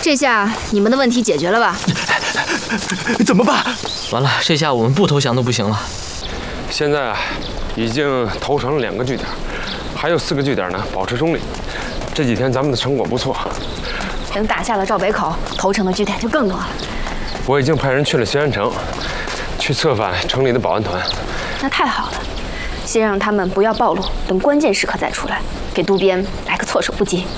这下你们的问题解决了吧？ 怎么办？ 完了，这下我们不投降都不行了。 现在啊，已经投诚了2个据点，还有4个据点呢，保持中立。这几天咱们的成果不错。 等打下了赵北口，投诚的据点就更多了。 我已经派人去了新安城，去策反城里的保安团。 那太好了，先让他们不要暴露，等关键时刻再出来，给渡边来个措手不及。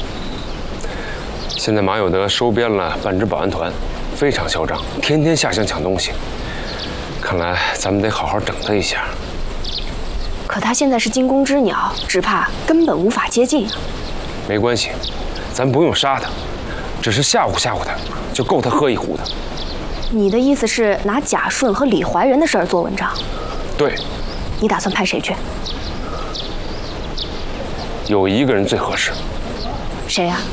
现在马有德收编了半支保安团，非常嚣张，天天下乡抢东西。看来咱们得好好整他一下。 可他现在是惊弓之鸟，只怕根本无法接近啊。 没关系，咱不用杀他，只是吓唬吓唬他，就够他喝一壶的。 你的意思是拿贾顺和李怀仁的事儿做文章？ 对， 你打算派谁去？ 有一个人最合适。 谁呀？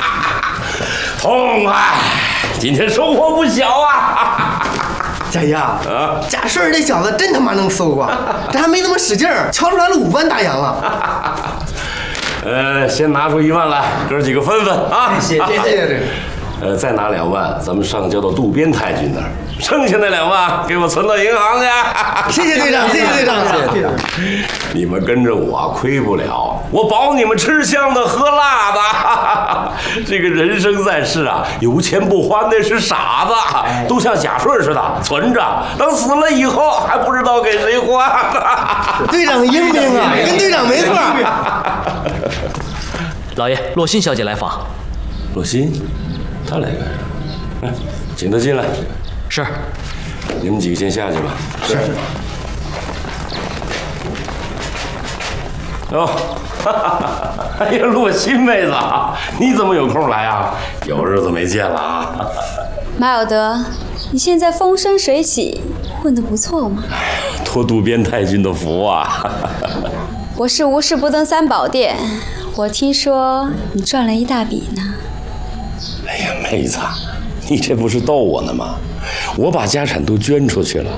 痛快！今天收获不小啊！ 佳怡啊，贾顺这小子真他妈能搜啊！这还没怎么使劲儿，敲出来了5万大洋了。 先拿出1万来，哥几个分分啊！ 谢谢。 再拿2万，咱们上交到渡边太君那儿，剩下那2万给我存到银行去。 谢谢队长，谢谢队长，谢谢队长。 你们跟着我亏不了，我保你们吃香的喝辣的。这个人生在世啊，有钱不花那是傻子，都像贾顺似的存着，等死了以后还不知道给谁花呢。 队长英明啊，跟队长没错。 老爷，洛心小姐来访。 洛心，她来干啥？请她进来。 是。 你们几个先下去吧。是。哦，哎呀，洛心妹子，你怎么有空来啊？有日子没见了啊。 马有德，你现在风生水起，混得不错嘛。 托渡边太君的福啊。 我是无事不登3宝殿，我听说你赚了一大笔呢。 哎呀，妹子，你这不是逗我呢吗？我把家产都捐出去了，